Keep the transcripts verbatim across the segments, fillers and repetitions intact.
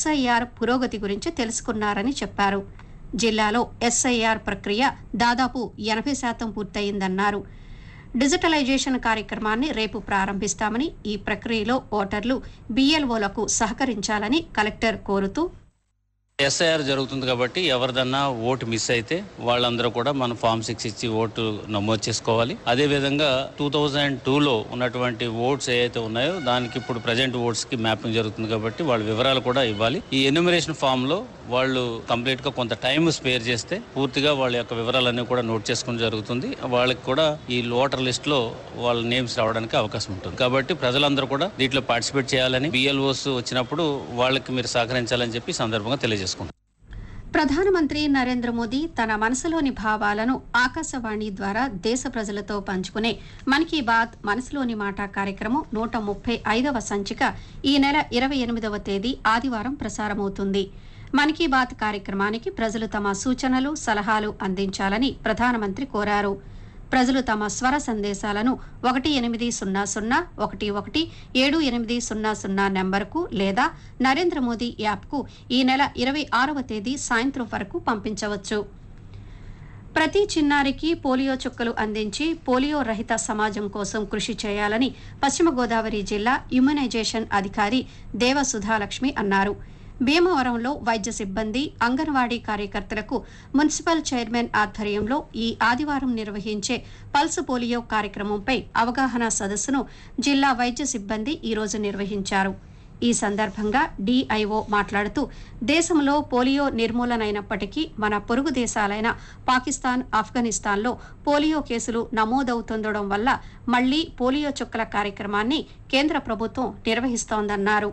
SIR పురోగతి గురించి తెలుసుకున్నారని చెప్పారు. జిల్లాలో ఎస్ఐఆర్ ప్రక్రియ దాదాపు ఎనభై శాతం పూర్తయిందన్నారు. డిజిటలైజేషన్ కార్యక్రమాన్ని రేపు ప్రారంభిస్తామని, ఈ ప్రక్రియలో ఓటర్లు బీఎల్ఓలకు సహకరించాలని కలెక్టర్ కోరుతూ, ఎస్ఐఆర్ జరుగుతుంది కాబట్టి ఎవరిదన్నా ఓటు మిస్ అయితే వాళ్ళందరూ కూడా మన ఫామ్ సిక్స్ ఇచ్చి ఓటు నమోదు చేసుకోవాలి. అదే విధంగా టూ థౌజండ్ టూలో ఉన్నటువంటి ఓట్స్ ఏవైతే ఉన్నాయో దానికి ఇప్పుడు ప్రజెంట్ ఓట్స్ కి మ్యాపింగ్ జరుగుతుంది కాబట్టి వాళ్ళ వివరాలు కూడా ఇవ్వాలి. ఈ ఎన్యూమరేషన్ ఫామ్ లో వాళ్ళు కంప్లీట్ గా కొంత టైం స్పేర్ చేస్తే పూర్తిగా వాళ్ళ యొక్క వివరాలన్నీ కూడా నోట్ చేసుకోవడం జరుగుతుంది. వాళ్ళకి కూడా ఈ ఓటర్ లిస్ట్ లో వాళ్ళ నేమ్స్ రావడానికి అవకాశం ఉంటుంది. కాబట్టి ప్రజలందరూ కూడా దీంట్లో పార్టిసిపేట్ చేయాలని, బిఎల్ఓస్ వచ్చినప్పుడు వాళ్ళకి మీరు సహకరించాలని చెప్పి సందర్భంగా తెలియజేస్తారు. ప్రధానమంత్రి నరేంద్ర మోదీ తన మనసులోని భావాలను ఆకాశవాణి ద్వారా దేశ ప్రజలతో పంచుకునే మన్ కీ బాత్ మనసులోని మాట కార్యక్రమం నూట ముప్పై ఐదవ సంచిక ఈ నెల ఇరవై ఎనిమిదవ తేదీ ఆదివారం ప్రసారమవుతుంది. మన్ కీ బాత్ కార్యక్రమానికి ప్రజలు తమ సూచనలు, సలహాలు అందించాలని ప్రధానమంత్రి కోరారు. ప్రజలు తమ స్వర సందేశాలను ఒకటి ఎనిమిది సున్నా సున్నా ఒకటి ఒకటి ఏడు ఎనిమిది సున్నా సున్నా నెంబర్కు లేదా నరేంద్ర మోదీ యాప్కు ఈ నెల ఇరవై ఆరవ తేదీ సాయంత్రం వరకు పంపించవచ్చు. ప్రతి చిన్నారికి పోలియో చుక్కలు అందించి పోలియో రహిత సమాజం కోసం కృషి చేయాలని పశ్చిమ గోదావరి జిల్లా ఇమ్యునైజేషన్ అధికారి దేవ సుధాలక్ష్మి అన్నారు. భీమవరంలో వైద్య సిబ్బంది, అంగన్వాడీ కార్యకర్తలకు మున్సిపల్ చైర్మన్ ఆధ్వర్యంలో ఈ ఆదివారం నిర్వహించే పల్స్ పోలియో కార్యక్రమంపై అవగాహన సదస్సును జిల్లా వైద్య సిబ్బంది ఈరోజు నిర్వహించారు. ఈ సందర్భంగా డీఐఓ మాట్లాడుతూ, దేశంలో పోలియో నిర్మూలనైనప్పటికీ మన పొరుగు దేశాలైన పాకిస్తాన్, ఆఫ్ఘనిస్తాన్లో పోలియో కేసులు నమోదవుతుండడం వల్ల మళ్లీ పోలియో చుక్కల కార్యక్రమాన్ని కేంద్ర ప్రభుత్వం నిర్వహిస్తోందన్నారు.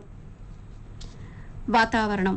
వాతావరణం.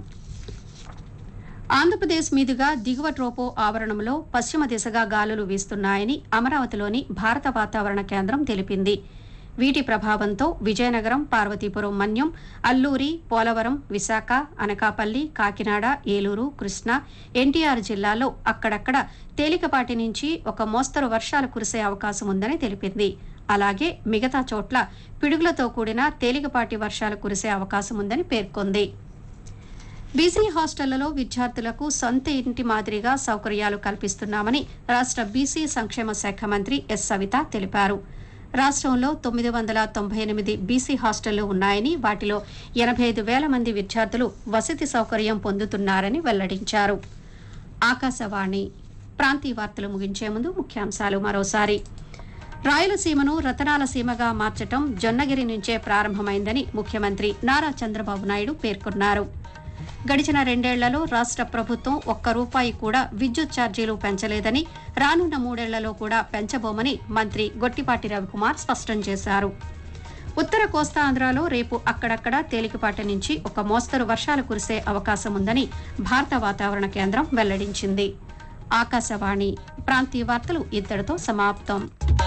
ఆంధ్రప్రదేశ్ మీదుగా దిగువ ట్రోపో ఆవరణంలో పశ్చిమ దిశగా గాలులు వీస్తున్నాయని అమరావతిలోని భారత వాతావరణ కేంద్రం తెలిపింది. వీటి ప్రభావంతో విజయనగరం, పార్వతీపురం మన్యం, అల్లూరి, పోలవరం, విశాఖ, అనకాపల్లి, కాకినాడ, ఏలూరు, కృష్ణా, ఎన్టీఆర్ జిల్లాలో అక్కడక్కడ తేలికపాటి నుంచి ఒక మోస్తరు వర్షాలు కురిసే అవకాశం ఉందని తెలిపింది. అలాగే మిగతా చోట్ల పిడుగులతో కూడిన తేలికపాటి వర్షాలు కురిసే అవకాశం ఉందని పేర్కొంది. బీసీ హాస్టళ్లలో విద్యార్థులకు సొంత ఇంటి మాదిరిగా సౌకర్యాలు కల్పిస్తున్నామని రాష్ట్ర బీసీ సంక్షేమ శాఖ మంత్రి ఎస్ సవిత తెలిపారు. రాష్ట్రంలో తొమ్మిది వందల తొంభై ఎనిమిది బీసీ హాస్టళ్లు ఉన్నాయని, వాటిలో ఎనభై ఐదు వేల మంది విద్యార్థులు వసతి సౌకర్యం పొందుతున్నారని వెల్లడించారు. ఆకాశవాణి ప్రాంతీయ వార్తలు ముగించే ముందు ముఖ్యాంశాలు మరోసారి. రాయలసీమను రతనాల సీమగా మార్చడం జొన్నగిరి నుంచే ప్రారంభమైందని ముఖ్యమంత్రి నారా చంద్రబాబు నాయుడు పేర్కొన్నారు. గడిచిన రెండేళ్లలో రాష్ట్ర ప్రభుత్వం ఒక్క రూపాయి కూడా విద్యుత్ ఛార్జీలు పెంచలేదని, రానున్న మూడేళ్లలో కూడా పెంచబోమని మంత్రి గొట్టిపాటి రవికుమార్ స్పష్టం చేశారు. ఉత్తర కోస్తాంధ్రలో రేపు అక్కడక్కడ తేలికపాటి నుంచి ఒక మోస్తరు వర్షాలు కురిసే అవకాశం ఉందని భారత వాతావరణ కేంద్రం వెల్లడించింది. ఆకాశవాణి ప్రాంతీయ వార్తలు ఇద్దరితో సమాప్తం.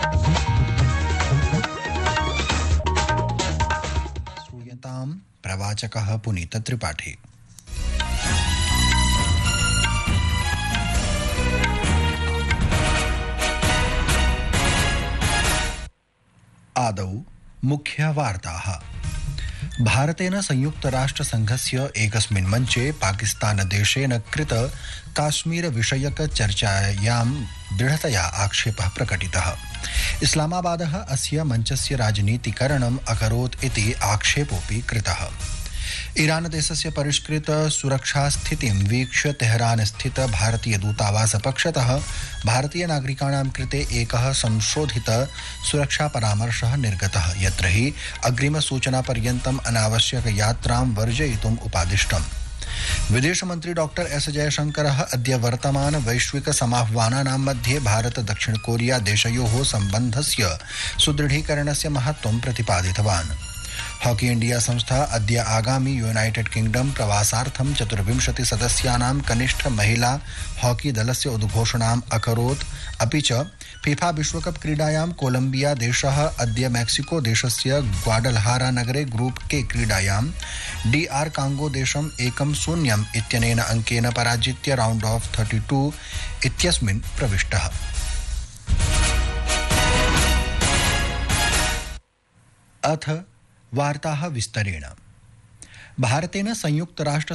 ప్రవాచకః పునీత త్రిపాఠి. आदौ मुख्यवार्ताः. भारतेन संयुक्तराष्ट्रसंघस्य एकस्मिन् मञ्चे पाकिस्तानदेशेन कृत काश्मीरविषयकचर्चायां दृढतया आक्षेपः प्रकटितः. इस्लामाबादः अस्य मञ्चस्य राजनीतिकरणम् अकरोत् इति आक्षेपोऽपि कृतः. ईरान देशस्य परिष्कृत सुरक्षास्थितिं वीक्ष्य तेहरान स्थित भारतीय दूतावास पक्षतः भारतीय नागरिकाणां कृते एकः संशोधित सुरक्षा परामर्शः निर्गतः, यत्र हि अग्रिमसूचनापर्यन्तम् अनावश्यक यात्रां वर्जयितुम् उपादिष्टम्. विदेशमन्त्री डॉक्टर एस जयशंकरः अद्य वर्तमान वैश्विक समाह्वानानां मध्ये भारत दक्षिण कोरिया देशयोः सम्बन्धस्य सुदृढीकरणस्य महत्त्वं प्रतिपादितवान्. हॉकी इंडिया संस्था अद्य आगामी यूनाइटेड किंगडम प्रवासार्थं चतुर्विंशति सदस्यानां कनिष्ठ महिला हॉकी दलस्य उद्घोषणाम् अकरोत्. अपि च फीफा विश्वकप क्रीडायां कोलंबिया देशः अद्य मेक्सिको देशस्य ग्वाडलहारा नगरे ग्रुप के क्रीडायां डी आर कांगो देशम् एकं शून्यम् इत्यनेन अंकेन पराजित्य राउंड ऑफ थर्टी टू इत्यस्मिन् प्रविष्टः. अथ वार्ताः विस्तरेण. भारतेन संयुक्तराष्ट्र